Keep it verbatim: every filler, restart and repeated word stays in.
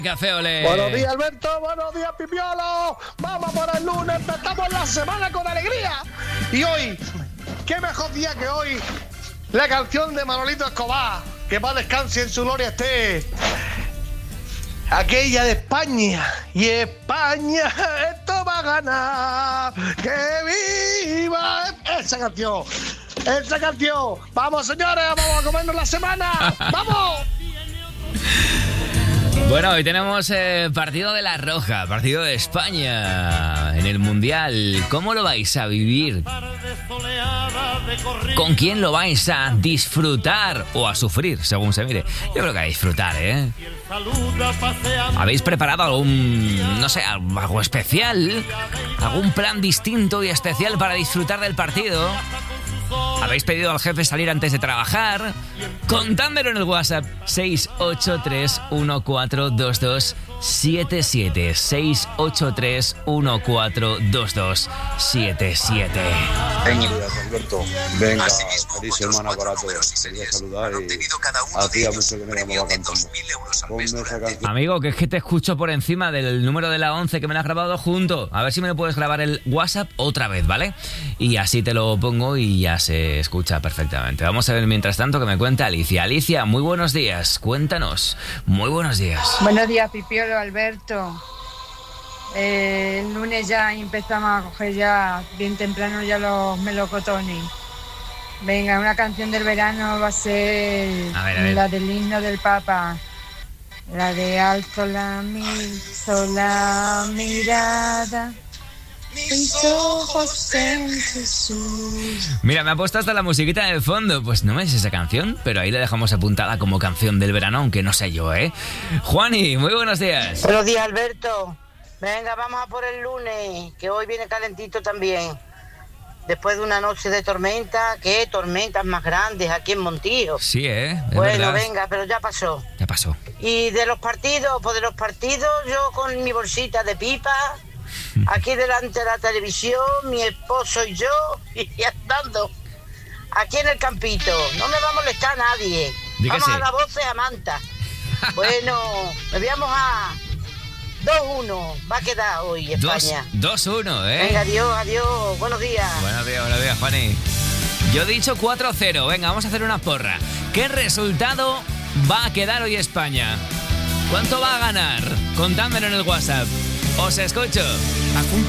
Café Olé. Buenos días, Alberto. Buenos días, Pipiolo. Vamos por el lunes. Empezamos la semana con alegría. Y hoy, qué mejor día que hoy, la canción de Manolito Escobar. Que para descanse en su gloria esté. Aquella de España. Y España, esto va a ganar. ¡Que viva esa canción! ¡Esa canción! ¡Vamos, señores! ¡Vamos a comernos la semana! ¡Vamos! Bueno, hoy tenemos eh, partido de La Roja, partido de España en el Mundial. ¿Cómo lo vais a vivir? ¿Con quién lo vais a disfrutar o a sufrir, según se mire? Yo creo que a disfrutar, ¿eh? ¿Habéis preparado algún, no sé, algo especial? ¿Algún plan distinto y especial para disfrutar del partido? ¿Habéis pedido al jefe salir antes de trabajar? Contádmelo en el WhatsApp seis ocho tres uno cuatro dos dos siete siete. seis ocho tres uno cuatro dos dos siete siete. Buenos días, Alberto. Venga, feliz semana para todos. Quería saludar y hacía mucho que no llamaba cantando. Ponme esa canción. Amigo, que es que te escucho por encima del número de la once que me lo has grabado junto. A ver si me lo puedes grabar el WhatsApp otra vez, ¿vale? Y así te lo pongo y ya se escucha perfectamente. Vamos a ver mientras tanto que me cuenta Alicia. Alicia, muy buenos días. Cuéntanos. Muy buenos días. Buenos días, Pipiolo, Alberto. Eh, el lunes ya empezamos a coger ya bien temprano ya los melocotones. Venga, una canción del verano va a ser a ver, a ver. La del himno del Papa. La de alto la, mi, la mirada. Mis ojos en Jesús. Mira, me ha puesto hasta la musiquita en el fondo. Pues no me es esa canción, pero ahí la dejamos apuntada como canción del verano, aunque no sé yo, ¿eh? Juani, muy buenos días. Buenos días, Alberto. Venga, vamos a por el lunes, que hoy viene calentito también. Después de una noche de tormenta, ¿qué? Tormentas más grandes aquí en Montijo. Sí, ¿eh? Es bueno, verdad. venga, pero ya pasó. Ya pasó. Y de los partidos, pues de los partidos, yo con mi bolsita de pipa, aquí delante de la televisión, mi esposo y yo, y andando aquí en el campito. No me va a molestar nadie. Di que Vamos sí. a la voz de Amanta. Bueno, me veamos a dos uno. Va a quedar hoy España. dos uno, ¿eh? Venga, adiós, adiós. Buenos días. Buenos días, buenos días, Juani. Yo he dicho cuatro cero. Venga, vamos a hacer una porra. ¿Qué resultado va a quedar hoy España? ¿Cuánto va a ganar? Contádmelo en el WhatsApp. Os escucho.